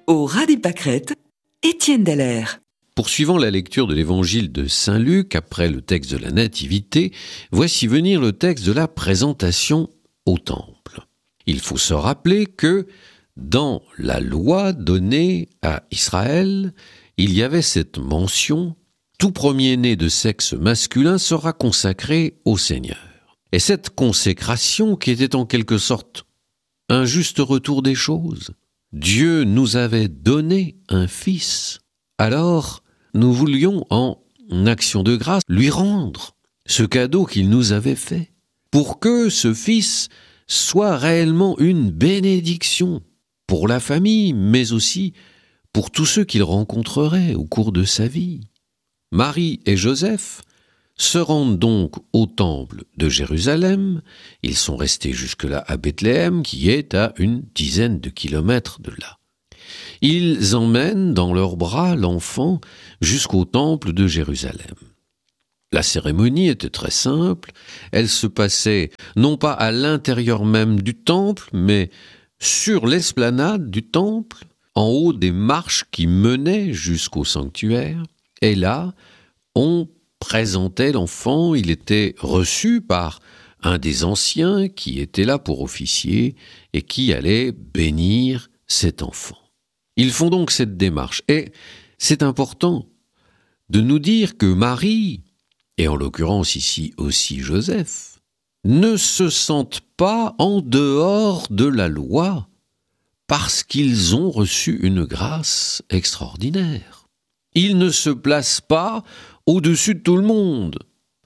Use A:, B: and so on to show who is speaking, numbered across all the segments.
A: Au ras des pâquerettes, Étienne Dallaire.
B: Poursuivant la lecture de l'évangile de Saint Luc après le texte de la Nativité, voici venir le texte de la présentation au temple. Il faut se rappeler que dans la loi donnée à Israël, il y avait cette mention « Tout premier-né de sexe masculin sera consacré au Seigneur ». Et cette consécration, qui était en quelque sorte un juste retour des choses, Dieu nous avait donné un fils, alors nous voulions en action de grâce lui rendre ce cadeau qu'il nous avait fait, pour que ce fils soit réellement une bénédiction pour la famille, mais aussi pour tous ceux qu'il rencontrerait au cours de sa vie. Marie et Joseph se rendent donc au temple de Jérusalem. Ils sont restés jusque-là à Bethléem, qui est à une dizaine de kilomètres de là. Ils emmènent dans leurs bras l'enfant jusqu'au temple de Jérusalem. La cérémonie était très simple. Elle se passait non pas à l'intérieur même du temple, mais sur l'esplanade du temple, en haut des marches qui menaient jusqu'au sanctuaire. Et là, on présentait l'enfant, il était reçu par un des anciens qui était là pour officier et qui allait bénir cet enfant. Ils font donc cette démarche. Et c'est important de nous dire que Marie, et en l'occurrence ici aussi Joseph, ne se sentent pas en dehors de la loi parce qu'ils ont reçu une grâce extraordinaire. Ils ne se placent pas au-dessus de tout le monde.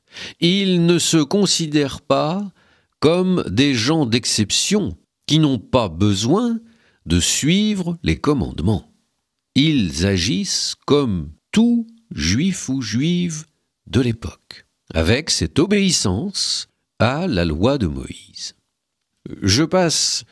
B: Ils ne se considèrent pas comme des gens d'exception qui n'ont pas besoin de suivre les commandements. Ils agissent comme tout juif ou juive de l'époque, avec cette obéissance à la loi de Moïse. Je passe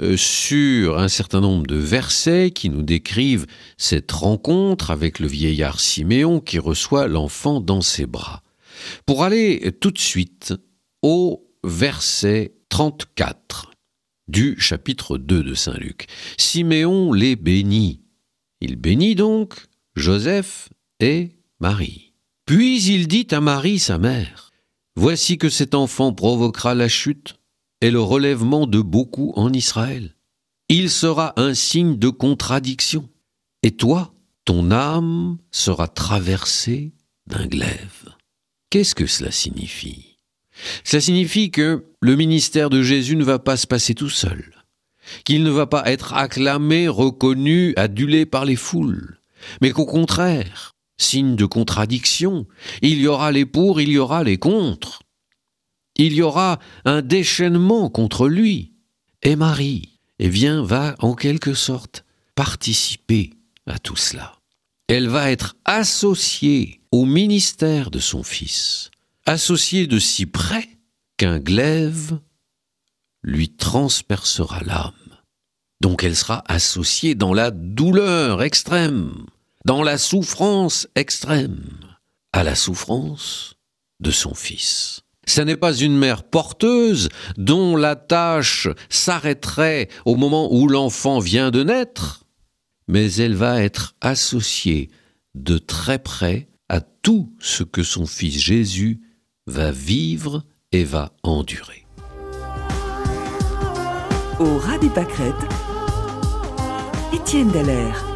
B: sur un certain nombre de versets qui nous décrivent cette rencontre avec le vieillard Siméon qui reçoit l'enfant dans ses bras. Pour aller tout de suite au verset 34 du chapitre 2 de Saint Luc. Siméon les bénit. Il bénit donc Joseph et Marie. Puis il dit à Marie, sa mère, « Voici que cet enfant provoquera la chute et le relèvement de beaucoup en Israël. Il sera un signe de contradiction. Et toi, ton âme sera traversée d'un glaive. » Qu'est-ce que cela signifie ? Cela signifie que le ministère de Jésus ne va pas se passer tout seul, qu'il ne va pas être acclamé, reconnu, adulé par les foules, mais qu'au contraire, signe de contradiction, il y aura les pour, il y aura les contre. Il y aura un déchaînement contre lui. Et Marie, va en quelque sorte participer à tout cela. Elle va être associée au ministère de son fils, associée de si près qu'un glaive lui transpercera l'âme. Donc elle sera associée dans la douleur extrême, dans la souffrance extrême, à la souffrance de son fils. Ce n'est pas une mère porteuse dont la tâche s'arrêterait au moment où l'enfant vient de naître, mais elle va être associée de très près à tout ce que son fils Jésus va vivre et va endurer.
A: Au ras des pâquerettes, Étienne Dallaire.